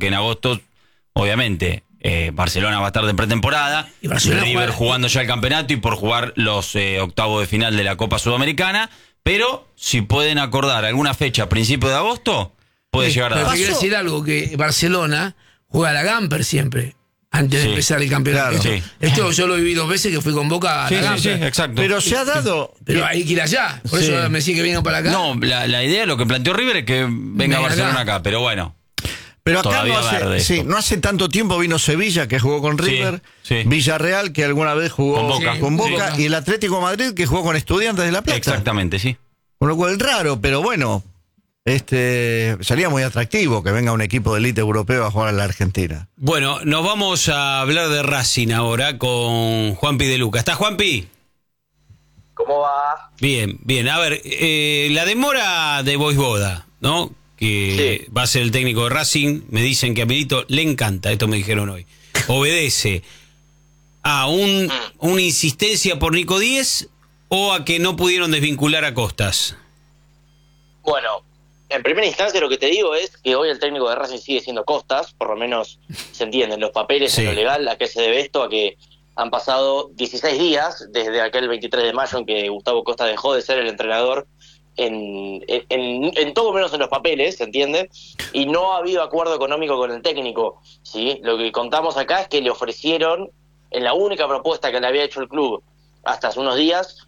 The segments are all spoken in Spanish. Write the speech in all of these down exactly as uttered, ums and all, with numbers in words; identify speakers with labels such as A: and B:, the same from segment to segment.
A: porque en agosto, obviamente, eh, Barcelona va a estar de pretemporada,
B: y Barcelona
A: River
B: juega...
A: jugando ya el campeonato y por jugar los eh, octavos de final de la Copa Sudamericana, pero si pueden acordar alguna fecha a principios de agosto, puede
B: Sí,
A: llegar a
B: pero
A: dar.
B: te quiero decir algo, que Barcelona juega a la Gamper siempre, antes
A: Sí.
B: de empezar el campeonato.
C: Claro.
B: Esto,
A: Sí.
B: esto yo lo viví dos veces que fui con Boca a
A: Sí,
B: la
A: sí,
B: Gamper.
A: sí, exacto.
C: Pero se ha dado...
B: Pero hay que ir allá, por
C: Sí.
B: eso me decís que vengan para acá.
A: No, la, la idea, lo que planteó River es que venga
B: Venga
A: Barcelona
B: acá.
A: acá, pero bueno.
C: Pero acá
A: Todavía
C: no hace,
A: verde
C: sí,
A: esto.
C: no hace tanto tiempo vino Sevilla, que jugó con
A: Sí,
C: River,
A: sí.
C: Villarreal, que alguna vez jugó
A: Con Boca.
C: con
B: Sí,
C: Boca,
B: sí.
C: y el Atlético de Madrid, que jugó con Estudiantes de La Plata.
A: Exactamente, sí.
C: Con lo cual raro, pero bueno, este sería muy atractivo que venga un equipo de élite europeo a jugar a la Argentina.
D: Bueno, nos vamos a hablar de Racing ahora con Juanpi de Luca. ¿Está Juanpi?
E: ¿Cómo va?
D: Bien, bien. A ver, eh, la demora de Voivoda, ¿no? Que
E: Sí.
D: va a ser el técnico de Racing. Me dicen que a Milito le encanta, esto me dijeron hoy. Obedece a un, una insistencia por Nico Díez o a que no pudieron desvincular a Costas.
E: Bueno, en primera instancia lo que te digo es que hoy el técnico de Racing sigue siendo Costas, por lo menos se entienden los papeles,
D: Sí.
E: en lo legal, a qué se debe esto, a que han pasado dieciséis días desde aquel veintitrés de mayo en que Gustavo Costa dejó de ser el entrenador en, en, en, en todo menos en los papeles, ¿se entiende? Y no ha habido acuerdo económico con el técnico, ¿sí? Lo que contamos acá es que le ofrecieron, en la única propuesta que le había hecho el club hasta hace unos días,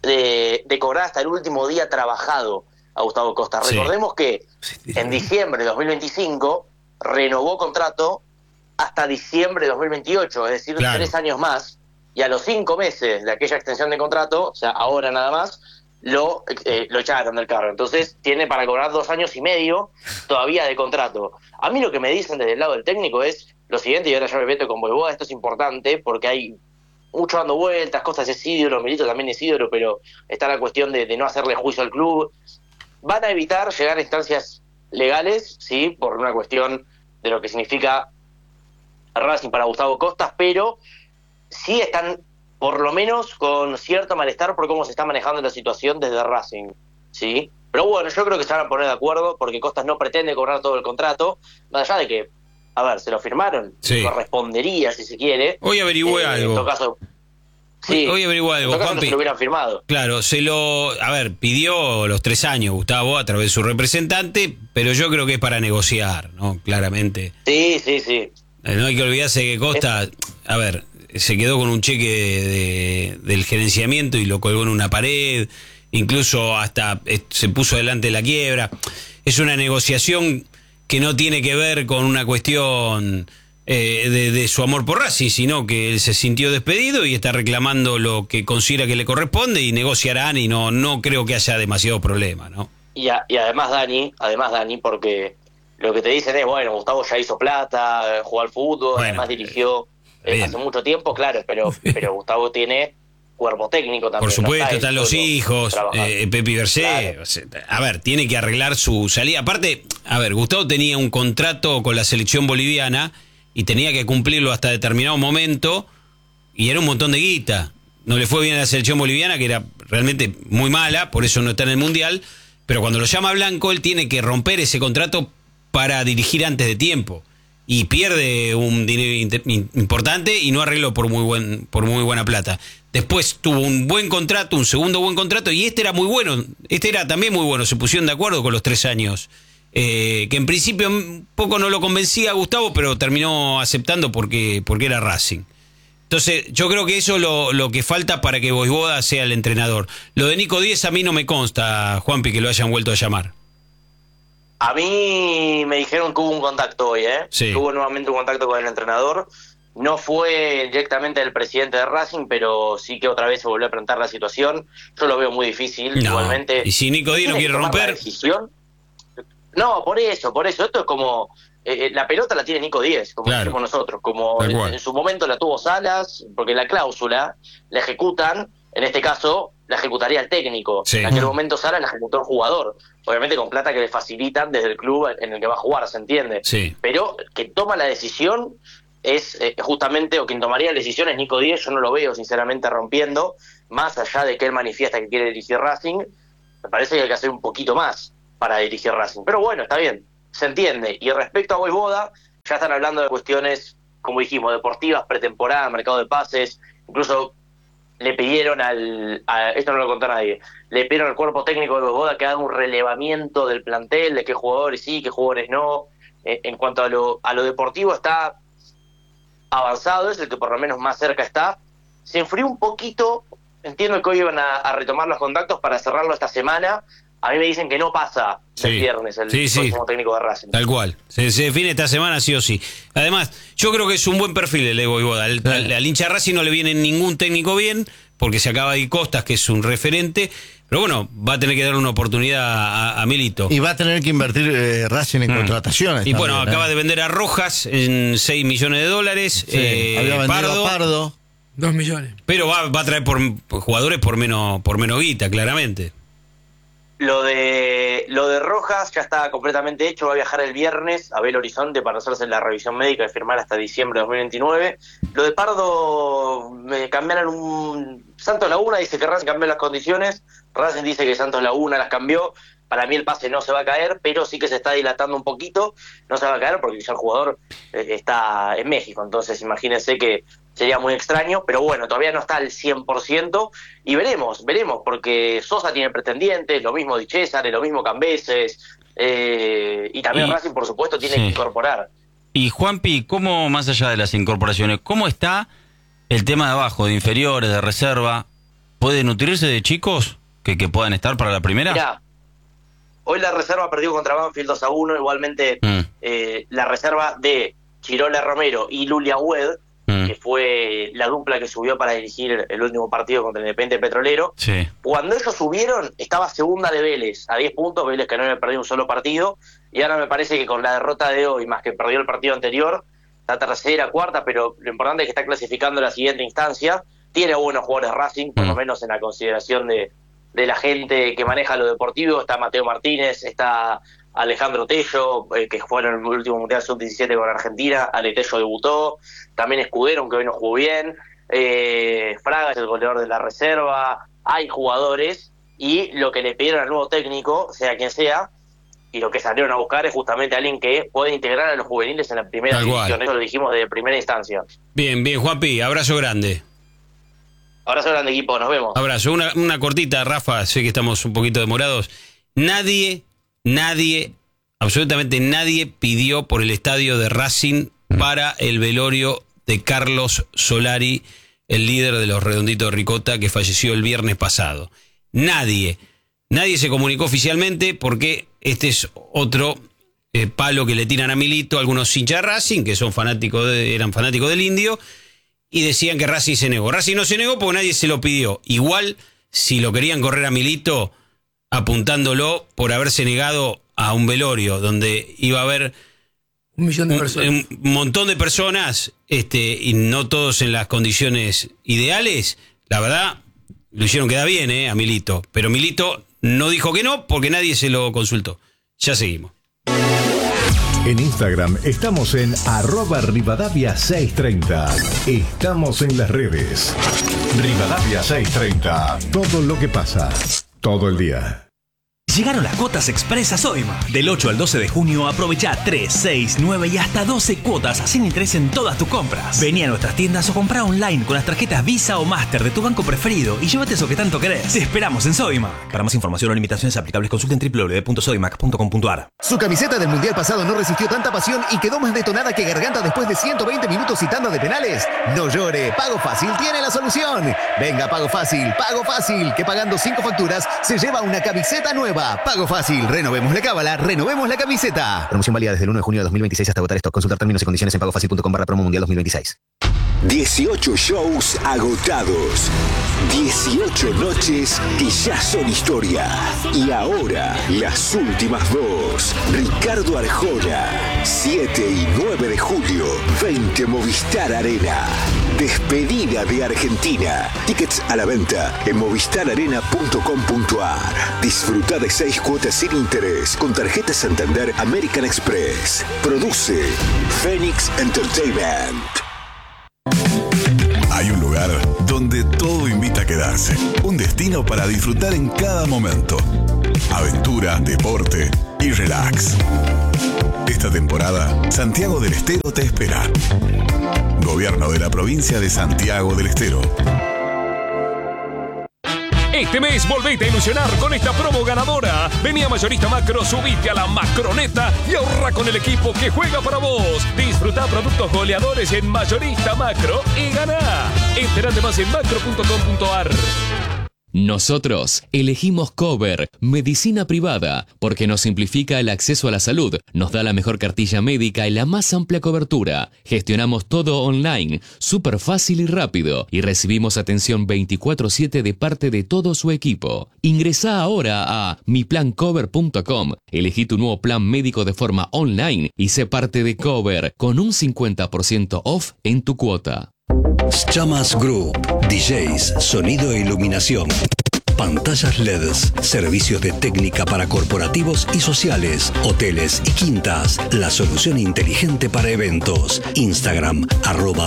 E: de, de cobrar hasta el último día trabajado a Gustavo Costa.
D: Sí.
E: Recordemos que en diciembre de dos mil veinticinco renovó contrato hasta diciembre de dos mil veintiocho, es decir,
D: Claro.
E: tres años más, y a los cinco meses de aquella extensión de contrato, o sea, ahora nada más, lo, eh, lo echaron del cargo. Entonces tiene para cobrar dos años y medio todavía de contrato. A mí lo que me dicen desde el lado del técnico es lo siguiente, y ahora ya me meto con Voivoda, esto es importante porque hay mucho dando vueltas, Costas es ídolo, Milito también es ídolo, pero está la cuestión de, de no hacerle juicio al club. Van a evitar llegar a instancias legales, sí, por una cuestión de lo que significa Racing para Gustavo Costas, pero sí están por lo menos con cierto malestar por cómo se está manejando la situación desde Racing, ¿sí? Pero bueno, yo creo que se van a poner de acuerdo porque Costas no pretende cobrar todo el contrato, más allá de que, a ver, se lo firmaron,
D: Sí.
E: correspondería si se quiere.
D: Hoy averigüé
E: Eh,
D: algo.
E: En todo caso, sí,
D: Hoy- hoy averigüé algo,
E: en todo caso no
D: Juanpi.
E: se lo hubieran firmado.
D: Claro, se lo... A ver, pidió los tres años Gustavo a través de su representante, pero yo creo que es para negociar, ¿no? Claramente.
E: Sí, sí, sí.
D: Eh, No hay que olvidarse que Costa, a ver, se quedó con un cheque de, de- del gerenciamiento y lo colgó en una pared, incluso hasta eh, se puso delante de la quiebra. Es una negociación que no tiene que ver con una cuestión eh, de, de su amor por Racing, sino que él se sintió despedido y está reclamando lo que considera que le corresponde y negociarán y no, no creo que haya demasiado problema, ¿no?
E: Y, a- y además Dani, además Dani, porque lo que te dicen es, bueno, Gustavo ya hizo plata, eh, jugó al fútbol,
D: Bueno,
E: además dirigió eh,
D: bien.
E: hace mucho tiempo, claro, pero pero Gustavo tiene cuerpo técnico también.
D: Por supuesto,
E: no está
D: están
E: él
D: los
E: solo
D: hijos,
E: trabajando.
D: eh, Pepi Bercé.
E: Claro.
D: O sea, a ver, tiene que arreglar su salida. Aparte, a ver, Gustavo tenía un contrato con la selección boliviana y tenía que cumplirlo hasta determinado momento y era un montón de guita. No le fue bien a la selección boliviana, que era realmente muy mala, por eso no está en el Mundial. Pero cuando lo llama Blanco, él tiene que romper ese contrato para dirigir antes de tiempo. Y pierde un dinero inter- in- importante y no arregló por muy buen por muy buena plata. Después tuvo un buen contrato, un segundo buen contrato, y este era muy bueno. Este era también muy bueno. Se pusieron de acuerdo con los tres años. Eh, que en principio un poco no lo convencía a Gustavo, pero terminó aceptando porque, porque era Racing. Entonces, yo creo que eso es lo, lo que falta para que Voivoda sea el entrenador. Lo de Nico Díez a mí no me consta, Juanpi, que lo hayan vuelto a llamar.
E: A mí me dijeron que hubo un contacto hoy, ¿eh?
D: Sí.
E: Que hubo nuevamente un contacto con el entrenador. No fue directamente del presidente de Racing, pero sí que otra vez se volvió a preguntar la situación. Yo lo veo muy difícil,
D: No.
E: igualmente.
D: Y si Nico Díez no
E: ¿Tiene
D: quiere
E: que tomar la
D: romper,
E: decisión? No, por eso, por eso. Esto es como... eh, la pelota la tiene Nico Díez, como
D: Claro.
E: decimos nosotros. Como
D: Tal
E: en,
D: cual.
E: en su momento la tuvo Salas, porque la cláusula la ejecutan, en este caso, la ejecutaría el técnico.
D: Sí.
E: En aquel momento Salas la ejecutó el jugador. Obviamente con plata que le facilitan desde el club en el que va a jugar, ¿se entiende?
D: sí.
E: Pero que toma la decisión es eh, justamente, o quien tomaría la decisión es Nico Díez. Yo no lo veo sinceramente rompiendo, más allá de que él manifiesta que quiere dirigir Racing. Me parece que hay que hacer un poquito más para dirigir Racing, pero bueno, está bien, se entiende. Y respecto a Voivoda, ya están hablando de cuestiones, como dijimos, deportivas, pretemporada, mercado de pases, incluso le pidieron al, a, esto no lo contó nadie, le pidieron al cuerpo técnico de Boda que haga un relevamiento del plantel, de qué jugadores sí, qué jugadores no. Eh, en cuanto a lo, a lo deportivo está avanzado, es el que por lo menos más cerca está. Se enfrió un poquito, entiendo que hoy iban a, a retomar los contactos para cerrarlo esta semana. A mí me dicen que no pasa
D: Sí.
E: el viernes el
D: Sí, sí.
E: próximo técnico de Racing.
D: Tal cual. Se, se define esta semana sí o sí. Además, yo creo que es un buen perfil el Ego Iboda. Al, al, al hincha Racing no le viene ningún técnico bien, porque se acaba de ir Costas, que es un referente. Pero bueno, va a tener que dar una oportunidad a, a Milito.
C: Y va a tener que invertir eh, Racing en
D: Mm.
C: contrataciones.
D: Y bueno,
C: también,
D: acaba
C: ¿eh?
D: de vender a Rojas en seis millones de dólares.
C: Sí,
D: eh,
C: había vendido
D: Pardo,
C: a Pardo.
B: Dos millones.
D: pero va, va a traer por, por jugadores por menos, por menos guita, claramente.
E: Lo de lo de Rojas ya está completamente hecho, va a viajar el viernes a Belo Horizonte para hacerse la revisión médica y firmar hasta diciembre de dos mil veintinueve. Lo de Pardo, me cambiaron un... Santos Laguna dice que Racing cambió las condiciones, Racing dice que Santos Laguna las cambió. Para mí el pase no se va a caer, pero sí que se está dilatando un poquito. No se va a caer porque ya el jugador eh, está en México, entonces imagínense que sería muy extraño, pero bueno, todavía no está al cien por ciento y veremos, veremos, porque Sosa tiene pretendientes, lo mismo Di César, lo mismo Cambeses, eh, y también
A: Y-
E: Racing, por supuesto, tiene
A: sí.
E: que incorporar.
A: Y Juanpi, ¿cómo, más allá de las incorporaciones, cómo está el tema de abajo, de inferiores, de reserva? ¿Puede nutrirse de chicos que, que puedan estar para la primera?
E: Mirá, hoy la reserva perdió contra Banfield dos a uno, igualmente
A: Mm,
E: eh, la reserva de Chirola Romero y Lulia Wed,
A: mm,
E: que fue la dupla que subió para dirigir el último partido contra el Independiente Petrolero.
A: sí.
E: Cuando ellos subieron, estaba segunda de Vélez, a diez puntos, Vélez que no había perdido un solo partido, y ahora me parece que con la derrota de hoy, más que perdió el partido anterior, la tercera, cuarta, pero lo importante es que está clasificando la siguiente instancia, tiene buenos jugadores Racing, por
A: Mm.
E: lo menos en la consideración de, de la gente que maneja lo deportivo, está Mateo Martínez, está Alejandro Tello, eh, que jugó en el último Mundial sub diecisiete con Argentina, Ale Tello debutó, también Escudero, aunque hoy no jugó bien, eh, Fraga es el goleador de la reserva, hay jugadores, y lo que le pidieron al nuevo técnico, sea quien sea, y lo que salieron a buscar es justamente alguien que puede integrar a los juveniles en la primera
D: Tal cual.
E: división, eso lo dijimos desde primera instancia.
D: Bien, bien, Juanpi, abrazo grande.
E: Abrazo grande, equipo, nos vemos.
D: Abrazo. Una, una cortita, Rafa, sé que estamos un poquito demorados. Nadie, nadie, absolutamente nadie pidió por el estadio de Racing para el velorio de Carlos Solari, el líder de los Redonditos de Ricota, que falleció el viernes pasado. Nadie, nadie se comunicó oficialmente porque este es otro eh, palo que le tiran a Milito algunos hinchas de Racing, que son fanáticos de, eran fanáticos del Indio, y decían que Racing se negó. Racing no se negó porque nadie se lo pidió. Igual, si lo querían correr a Milito, apuntándolo por haberse negado a un velorio donde iba a haber
B: Un millón de
D: un,
B: personas.
D: un montón de personas, este, y no todos en las condiciones ideales, la verdad, lo hicieron quedar bien, eh, a Milito. Pero Milito no dijo que no porque nadie se lo consultó. Ya seguimos.
F: En Instagram estamos en arroba Rivadavia seiscientos treinta. Estamos en las redes. Rivadavia seiscientos treinta. Todo lo que pasa. Todo el día.
G: Llegaron las cuotas express a Sodimac. Del ocho al doce de junio aprovecha tres, seis, nueve y hasta doce cuotas sin interés en todas tus compras. Vení a nuestras tiendas o comprá online con las tarjetas Visa o Master de tu banco preferido y llévate eso que tanto querés. Te esperamos en Sodimac. Para más información o limitaciones aplicables consulten doble u doble u doble u punto sodimac punto com punto a r.
H: Su camiseta del Mundial pasado no resistió tanta pasión y quedó más detonada que Garganta después de ciento veinte minutos y tanda de penales. No llore, Pago Fácil tiene la solución. Venga, Pago Fácil, Pago Fácil, que pagando cinco facturas se lleva una camiseta nueva. Pago Fácil, renovemos la cábala, renovemos la camiseta. Promoción válida desde el uno de junio de dos mil veintiséis hasta agotar stock. Consultar términos y condiciones en pagofacil punto com barra promo mundial dos mil veintiséis.
I: dieciocho shows agotados. dieciocho noches que ya son historia. Y ahora, las últimas dos. Ricardo Arjona, siete y nueve de julio, veinte Movistar Arena. Despedida de Argentina. Tickets a la venta en movistar arena punto com punto a r. Disfruta de seis cuotas sin interés con tarjeta Santander American Express. Produce Phoenix Entertainment.
J: Hay un lugar donde todo invita a quedarse. Un destino para disfrutar en cada momento. Aventura, deporte y relax. Esta temporada, Santiago del Estero te espera. Gobierno de la provincia de Santiago del Estero.
K: Este mes volvete a ilusionar con esta promo ganadora. Vení a Mayorista Macro, subite a la macroneta y ahorra con el equipo que juega para vos. Disfruta productos goleadores en Mayorista Macro y ganá. Entérate más en macro punto com punto ar.
L: Nosotros elegimos Cover, medicina privada, porque nos simplifica el acceso a la salud, nos da la mejor cartilla médica y la más amplia cobertura. Gestionamos todo online, súper fácil y rápido, y recibimos atención veinticuatro siete de parte de todo su equipo. Ingresá ahora a mi plan cover punto com, elegí tu nuevo plan médico de forma online y sé parte de Cover, con un cincuenta por ciento off en tu cuota.
M: Chamas Group, D Js, sonido e iluminación, pantallas L E Ds, servicios de técnica para corporativos y sociales, hoteles y quintas, la solución inteligente para eventos. Instagram, arroba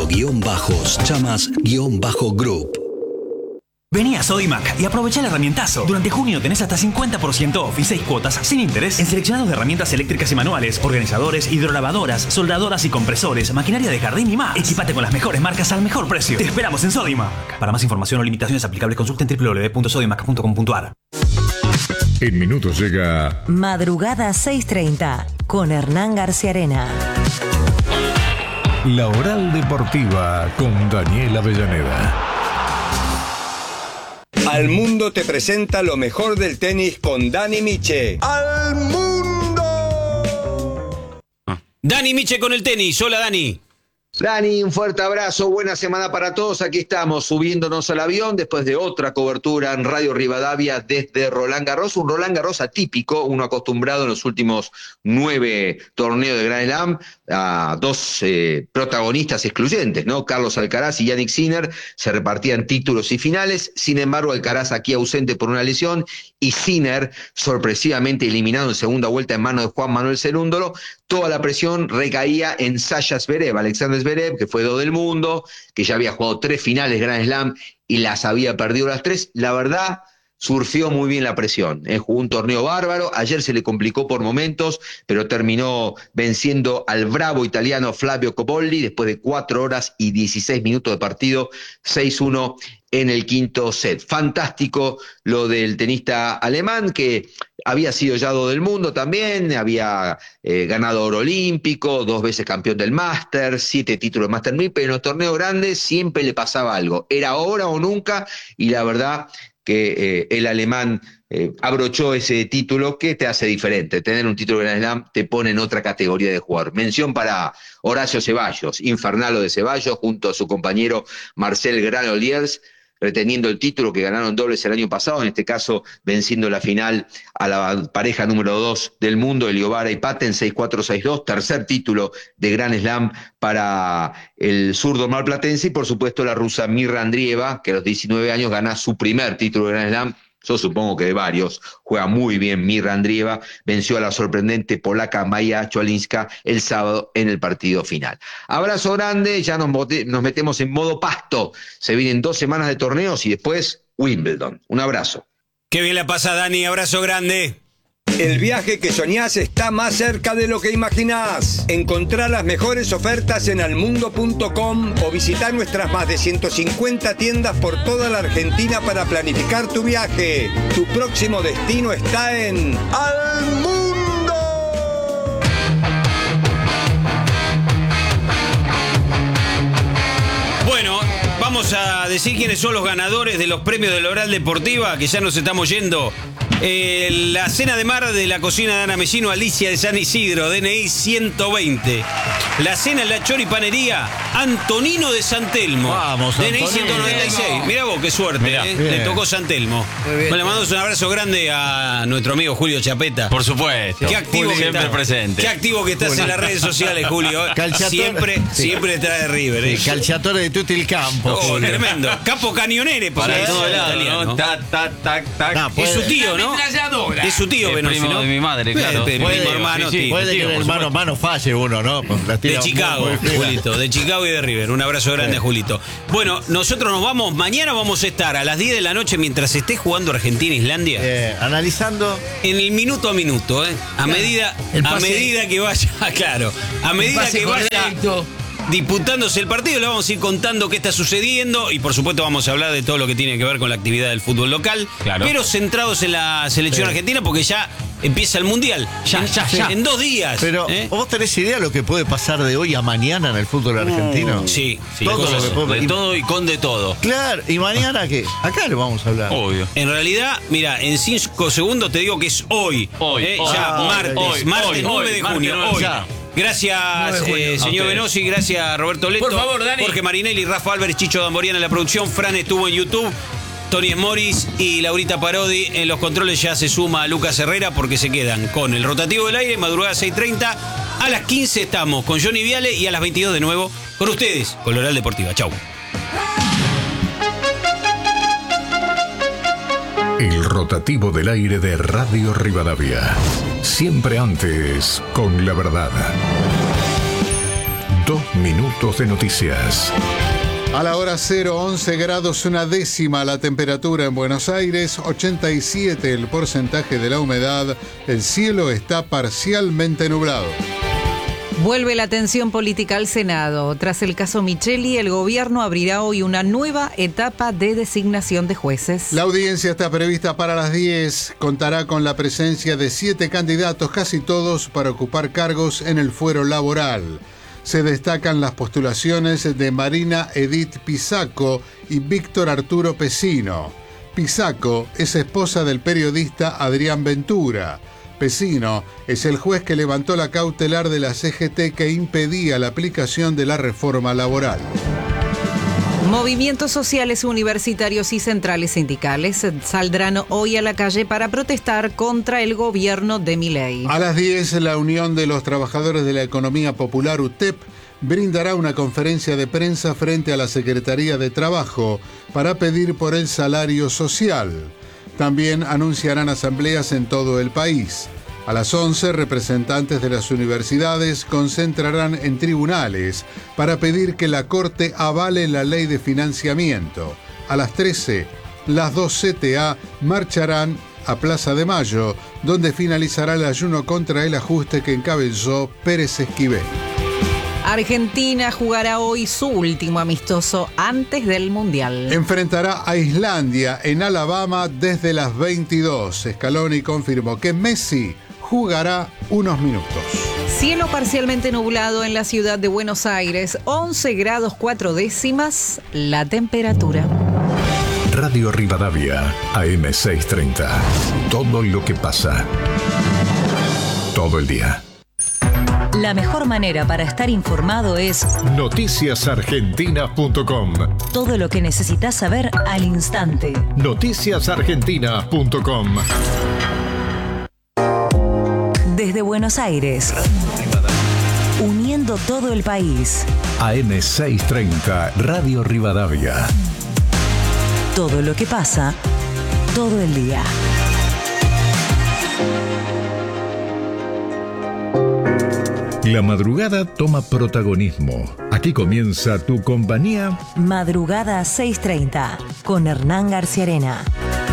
M: Pablo-Chamas-Group.
G: Vení a Sodimac y aprovecha el herramientazo. Durante junio tenés hasta cincuenta por ciento off y seis cuotas sin interés en seleccionados de herramientas eléctricas y manuales, organizadores, hidrolavadoras, soldadoras y compresores, maquinaria de jardín y más. Equipate con las mejores marcas al mejor precio. Te esperamos en Sodimac. Para más información o limitaciones aplicables, consulta en doble u doble u doble u punto sodimac punto com punto ar.
F: En minutos llega
N: Madrugada seis treinta con Hernán García Arena.
F: La Oral Deportiva con Daniel Avellaneda.
O: Al Mundo te presenta lo mejor del tenis con Dani Miche. ¡Al Mundo!
D: Dani Miche con el tenis. Hola, Dani.
P: Dani, un fuerte abrazo, buena semana para todos. Aquí estamos subiéndonos al avión después de otra cobertura en Radio Rivadavia desde Roland Garros, un Roland Garros atípico, uno acostumbrado en los últimos nueve torneos de Grand Slam a dos eh, protagonistas excluyentes, ¿no? Carlos Alcaraz y Jannik Sinner se repartían títulos y finales, sin embargo Alcaraz aquí ausente por una lesión y Sinner sorpresivamente eliminado en segunda vuelta en manos de Juan Manuel Cerúndolo. Toda la presión recaía en Sasha Zverev, Alexander Zverev, que fue dos del mundo, que ya había jugado tres finales Grand Slam y las había perdido las tres. La verdad, surfeó muy bien la presión, ¿eh? Jugó un torneo bárbaro, ayer se le complicó por momentos, pero terminó venciendo al bravo italiano Flavio Cobolli después de cuatro horas y dieciséis minutos de partido, seis uno en el quinto set. Fantástico lo del tenista alemán, que había sido ya dos del mundo también, había eh, ganado oro olímpico, dos veces campeón del Masters, siete títulos de Master mil, pero en los torneos grandes siempre le pasaba algo. Era ahora o nunca, y la verdad que eh, el alemán eh, abrochó ese título que te hace diferente. Tener un título de Grand Slam te pone en otra categoría de jugador. Mención para Horacio Ceballos, infernalo de Ceballos, junto a su compañero Marcel Granollers, reteniendo el título que ganaron dobles el año pasado, en este caso venciendo la final a la pareja número dos del mundo, Eliobara y Patten, seis cuatro seis dos, tercer título de Grand Slam para el zurdo marplatense, y por supuesto la rusa Mirra Andrieva, que a los diecinueve años gana su primer título de Grand Slam. Yo supongo que de varios. Juega muy bien Mirra Andrieva, venció a la sorprendente polaca Maja Cholinska el sábado en el partido final. Abrazo grande, ya nos, nos metemos en modo pasto. Se vienen dos semanas de torneos y después Wimbledon. Un abrazo.
D: Qué bien la pasa, Dani, abrazo grande.
O: El viaje que soñás está más cerca de lo que imaginás. Encontrá las mejores ofertas en almundo punto com o visitá nuestras más de ciento cincuenta tiendas por toda la Argentina para planificar tu viaje. Tu próximo destino está en Almundo.
D: Bueno, vamos a decir quiénes son los ganadores de los premios de la Oral Deportiva, que ya nos estamos yendo. Eh, la cena de mar de la cocina de Ana Mellino, Alicia de San Isidro, D N I ciento veinte. La cena en la choripanería, Antonino de San Telmo.
C: Vamos,
D: D N I
C: Antonino.
D: ciento noventa y seis. Mirá vos, qué suerte,
A: Mirá,
D: eh.
C: bien.
D: Le tocó San Telmo.
C: bien.
D: Bueno, le mandamos un abrazo grande a nuestro amigo Julio Chapeta.
A: Por supuesto.
D: Qué activo que
A: Siempre
D: está,
A: presente.
D: Qué activo que estás en las redes sociales, Julio.
C: Calciatore.
D: Siempre,
C: Sí.
D: siempre trae River. eh.
C: Sí, calciatore de tutto il campo.
D: Oh,
C: Julio.
D: tremendo. Capo Cañonere,
A: Para
D: porque
A: todo
D: es
A: lado,
D: italiano.
A: ¿no? Tac, tac, tac, tac.
C: No,
D: Es
C: puede-
D: su tío, ¿no?
B: Ametralladora.
D: Es su tío,
A: El
D: Benozzi,
A: primo
D: ¿no?
A: de mi madre, claro.
D: Puede,
A: Puede,
D: primo hermano,
A: sí, sí.
D: tío.
C: Puede que
A: tío,
C: en
A: por
C: el mano a
A: supuesto.
C: mano falle uno, ¿no? Pues la
D: De
C: tira muy-
D: Chicago,
C: muy fina.
D: Julito, de Chicago Chicago y de River. Un abrazo grande, sí. Julito. Bueno, nosotros nos vamos, mañana vamos a estar a las diez de la noche mientras esté jugando Argentina-Islandia.
C: Eh, analizando.
D: En el minuto a minuto, ¿eh? A claro. medida, a medida que vaya, claro, a medida que vaya correcto. disputándose el partido, le vamos a ir contando qué está sucediendo y por supuesto vamos a hablar de todo lo que tiene que ver con la actividad del fútbol local, claro. pero centrados en la selección sí. argentina porque ya empieza el Mundial, ya, ya, ya. En dos días.
C: Pero, ¿eh? ¿vos tenés idea de lo que puede pasar de hoy a mañana en el fútbol argentino?
D: Sí, sí.
A: Todo,
D: cosas,
A: lo que puede, de todo y con de todo.
C: Claro, ¿y mañana qué? Acá le vamos a hablar.
A: Obvio.
D: En realidad, mira, en cinco segundos te digo que es hoy.
A: Hoy.
D: ¿eh?
A: hoy
D: ya,
A: hoy,
D: martes,
A: hoy,
D: martes
A: hoy,
D: nueve de junio.
A: Martes,
D: hoy.
A: ya.
D: Gracias, eh, señor Venosi, gracias, Roberto Leto.
B: Por favor, Dani.
D: Jorge Marinelli, Rafa Álvarez, Chicho Damboriana en la producción. Fran estuvo en YouTube. Tony Moris y Laurita Parodi en los controles. Ya se suma a Lucas Herrera porque se quedan con el rotativo del aire, madrugada seis treinta. A las quince estamos con Johnny Viale y a las veintidós de nuevo con ustedes, con Oral Deportiva. Chau.
F: El rotativo del aire de Radio Rivadavia. Siempre antes con la verdad. Dos minutos de noticias.
Q: A la hora cero, once grados una décima la temperatura en Buenos Aires, ochenta y siete el porcentaje de la humedad, el cielo está parcialmente nublado.
R: Vuelve la tensión política al Senado. Tras el caso Micheli, el gobierno abrirá hoy una nueva etapa de designación de jueces.
Q: La audiencia está prevista para las diez. Contará con la presencia de siete candidatos, casi todos para ocupar cargos en el fuero laboral. Se destacan las postulaciones de Marina Edith Pisaco y Víctor Arturo Pesino. Pisaco es esposa del periodista Adrián Ventura. Pesino es el juez que levantó la cautelar de la C G T que impedía la aplicación de la reforma laboral.
R: Movimientos sociales universitarios y centrales sindicales saldrán hoy a la calle para protestar contra el gobierno de Milei.
Q: A las diez, la Unión de los Trabajadores de la Economía Popular, U T E P, brindará una conferencia de prensa frente a la Secretaría de Trabajo para pedir por el salario social. También anunciarán asambleas en todo el país. A las once, representantes de las universidades concentrarán en tribunales para pedir que la Corte avale la ley de financiamiento. A las trece, las dos C T A marcharán a Plaza de Mayo, donde finalizará el ayuno contra el ajuste que encabezó Pérez Esquivel.
R: Argentina jugará hoy su último amistoso antes del Mundial.
Q: Enfrentará a Islandia en Alabama desde las veintidós. Scaloni confirmó que Messi jugará unos minutos.
R: Cielo parcialmente nublado en la ciudad de Buenos Aires, once grados cuatro décimas la temperatura.
F: Radio Rivadavia, A M seiscientos treinta. Todo lo que pasa. Todo el día.
N: La mejor manera para estar informado es
F: noticias argentinas punto com.
N: Todo lo que necesitas saber al instante.
F: noticias argentinas punto com.
N: Desde Buenos Aires, uniendo todo el país.
F: A M seiscientos treinta, Radio Rivadavia.
N: Todo lo que pasa, todo el día.
F: La madrugada toma protagonismo. Aquí comienza tu compañía.
N: Madrugada seiscientos treinta, con Hernán García Arena.